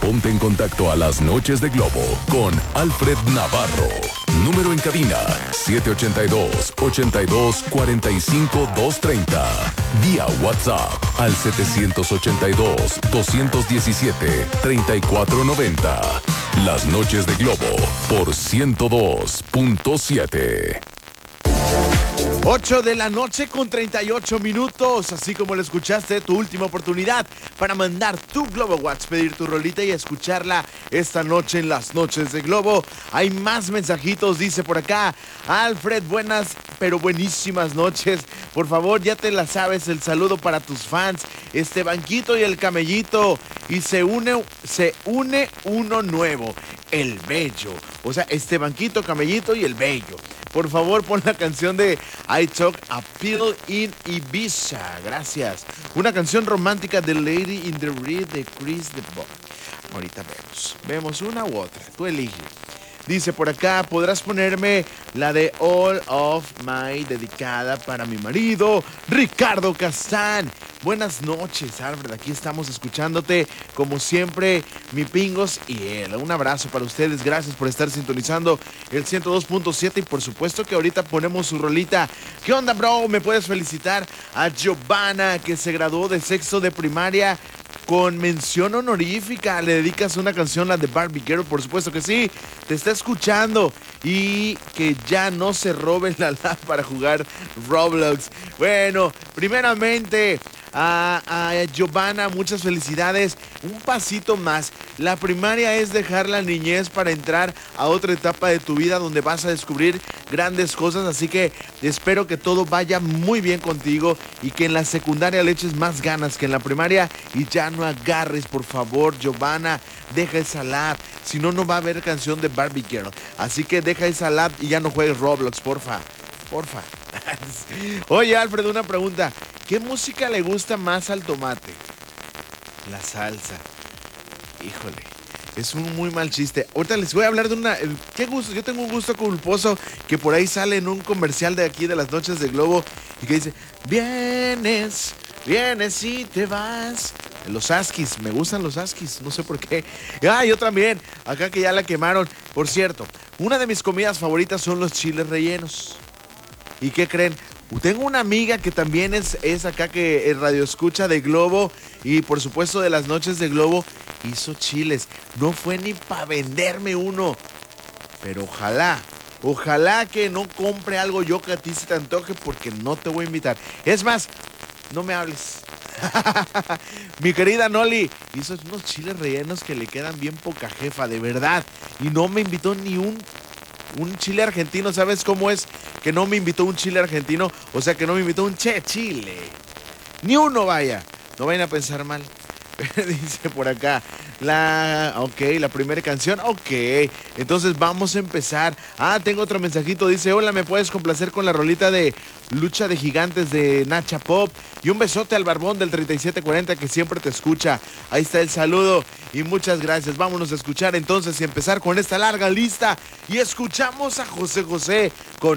Ponte en contacto a las noches de Globo con Alfred Navarro. Número en cabina 782-82-45-230. Vía WhatsApp al 782-217-3490. Las noches de Globo por 102.7. 8 de la noche con 38 minutos, así como lo escuchaste, tu última oportunidad para mandar tu Globo WhatsApp, pedir tu rolita y escucharla esta noche en las noches de Globo. Hay más mensajitos, dice por acá, Alfred, buenas pero buenísimas noches. Por favor, ya te la sabes, el saludo para tus fans, Banquito y el Camellito. Y se une uno nuevo, el Bello. O sea, Banquito, Camellito y el Bello. Por favor, pon la canción de I Talk a Pill in Ibiza. Gracias. Una canción romántica de Lady in the Reed de Chris de Bob. Ahorita vemos una u otra. Tú elige. Dice por acá, podrás ponerme la de All of My, dedicada para mi marido, Ricardo Castán. Buenas noches, Alfred. Aquí estamos escuchándote, como siempre, mi Pingos y él. Un abrazo para ustedes. Gracias por estar sintonizando el 102.7 y por supuesto que ahorita ponemos su rolita. ¿Qué onda, bro? ¿Me puedes felicitar a Giovanna, que se graduó de sexto de primaria con mención honorífica? Le dedicas una canción, la de Barbie Girl, por supuesto que sí. Te está escuchando y que ya no se roben la lab para jugar Roblox. Bueno, primeramente a Giovanna, muchas felicidades. Un pasito más. La primaria es dejar la niñez para entrar a otra etapa de tu vida donde vas a descubrir grandes cosas, así que espero que todo vaya muy bien contigo y que en la secundaria le eches más ganas que en la primaria y ya no agarres, por favor, Giovanna, deja esa lab, si no, no va a haber canción de Barbie Girl, así que deja esa lab y ya no juegues Roblox, porfa. Oye, Alfred, una pregunta, ¿qué música le gusta más al tomate? La salsa. Híjole, es un muy mal chiste. Ahorita les voy a hablar de una... ¿Qué gusto? Yo tengo un gusto culposo que por ahí sale en un comercial de aquí de las noches de Globo y que dice, vienes y te vas. Los Askis, me gustan los Askis, no sé por qué. Yo también, acá que ya la quemaron. Por cierto, una de mis comidas favoritas son los chiles rellenos. ¿Y qué creen? Tengo una amiga que también es acá que radio escucha de Globo y por supuesto de las noches de Globo hizo chiles. No fue ni para venderme uno, pero ojalá que no compre algo yo que a ti se te antoje porque no te voy a invitar. Es más, no me hables. Mi querida Noli hizo unos chiles rellenos que le quedan bien poca jefa, de verdad. Y no me invitó ni un chile argentino. ¿Sabes cómo es? Que no me invitó un chile argentino. O sea, que no me invitó un chile. Ni uno, vaya. No vayan a pensar mal. Dice por acá. La primera canción. Ok. Entonces vamos a empezar. Tengo otro mensajito. Dice, hola, ¿me puedes complacer con la rolita de Lucha de Gigantes de Nacha Pop? Y un besote al barbón del 3740 que siempre te escucha. Ahí está el saludo. Y muchas gracias. Vámonos a escuchar entonces y empezar con esta larga lista. Y escuchamos a José José con